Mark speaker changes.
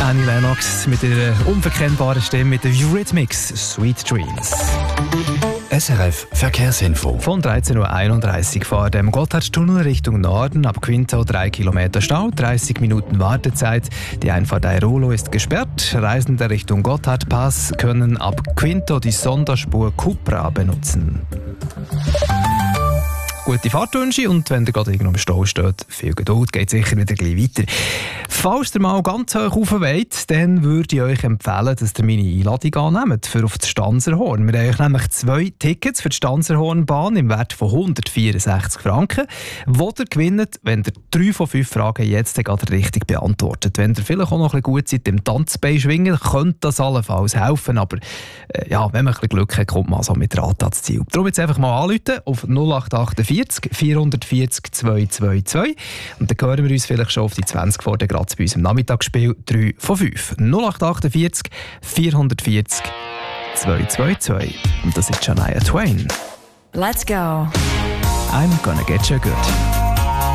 Speaker 1: Annie Lennox mit ihrer unverkennbaren Stimme mit den Eurythmics Sweet Dreams.
Speaker 2: SRF Verkehrsinfo.
Speaker 1: Von 13.31 Uhr vor dem Gotthardtunnel Richtung Norden, ab Quinto 3 Kilometer Stau, 30 Minuten Wartezeit. Die Einfahrt Airolo ist gesperrt. Reisende Richtung Gotthardpass können ab Quinto die Sonderspur Cupra benutzen. Gute Fahrtwünsche und wenn ihr gerade irgendwo im Stau steht, viel Geduld, geht sicher wieder gleich weiter. Falls ihr mal ganz hoch rauf wollt, dann würde ich euch empfehlen, dass ihr meine Einladung annehmt für auf das Stanserhorn. Wir haben euch nämlich 2 Tickets für die Stanserhornbahn im Wert von 164 Franken, die ihr gewinnt, wenn ihr 3 von 5 Fragen jetzt gerade richtig beantwortet. Wenn ihr vielleicht auch noch ein bisschen gut seid im Tanzbein schwingen, könnte das allenfalls helfen, aber ja, wenn man ein bisschen Glück hat, kommt man so mit Rat ans Ziel. Darum jetzt einfach mal anrufen auf 0848 440 222 und dann hören wir uns vielleicht schon auf die 20 vor der Graz bei uns im Nachmittagsspiel 3 von 5. 0848 440 222 und das ist Shania Twain.
Speaker 3: Let's go.
Speaker 1: I'm gonna get you good.